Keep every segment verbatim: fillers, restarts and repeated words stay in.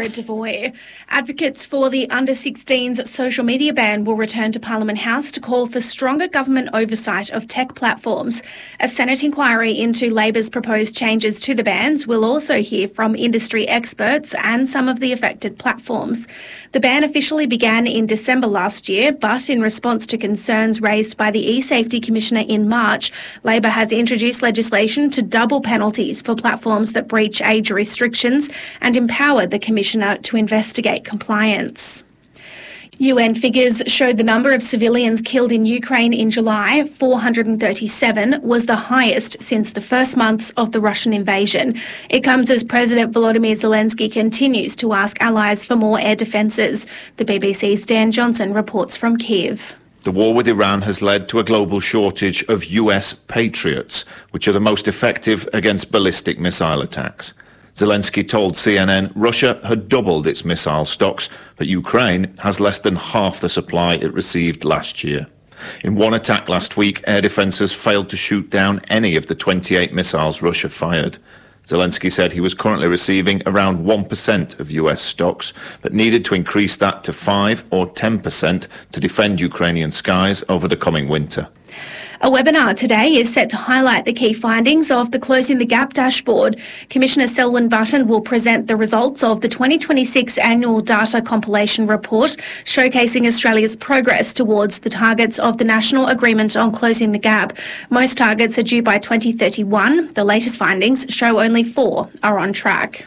Laura Devoy. Advocates for the under sixteens social media ban will return to Parliament House to call for stronger government oversight of tech platforms. A Senate inquiry into Labor's proposed changes to the bans will also hear from industry experts and some of the affected platforms. The ban officially began in December last year, but in response to concerns raised by the e-Safety Commissioner in March, Labor has introduced legislation to double penalties for platforms that breach age restrictions and empower the Commissioner to investigate compliance. U N figures showed the number of civilians killed in Ukraine in July, four hundred thirty-seven, was the highest since the first months of the Russian invasion. It comes as President Volodymyr Zelensky continues to ask allies for more air defences. The B B C's Dan Johnson reports from Kyiv. The war with Iran has led to a global shortage of U S Patriots, which are the most effective against ballistic missile attacks. Zelensky told C N N Russia had doubled its missile stocks, but Ukraine has less than half the supply it received last year. In one attack last week, air defences failed to shoot down any of the twenty-eight missiles Russia fired. Zelensky said he was currently receiving around one percent of U S stocks, but needed to increase that to five or ten percent to defend Ukrainian skies over the coming winter. A webinar today is set to highlight the key findings of the Closing the Gap dashboard. Commissioner Selwyn Button will present the results of the twenty twenty-six Annual Data Compilation Report, showcasing Australia's progress towards the targets of the National Agreement on Closing the Gap. Most targets are due by twenty thirty-one. The latest findings show only four are on track.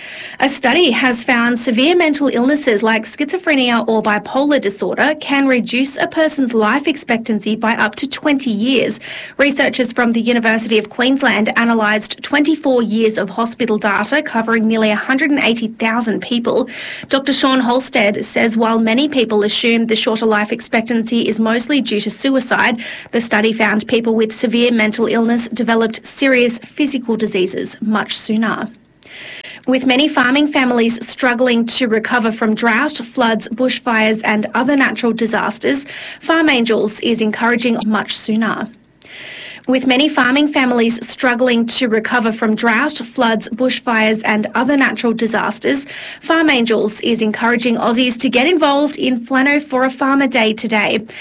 A study has found severe mental illnesses like schizophrenia or bipolar disorder can reduce a person's life expectancy by up to twenty years. Researchers from the University of Queensland analysed twenty-four years of hospital data covering nearly one hundred eighty thousand people. Doctor Sean Holstead says while many people assume the shorter life expectancy is mostly due to suicide, the study found people with severe mental illness developed serious physical diseases much sooner. With many farming families struggling to recover from drought, floods, bushfires and other natural disasters, Farm Angels is encouraging much sooner. With many farming families struggling to recover from drought, floods, bushfires and other natural disasters, Farm Angels is encouraging Aussies to get involved in Flano for a Farmer Day today.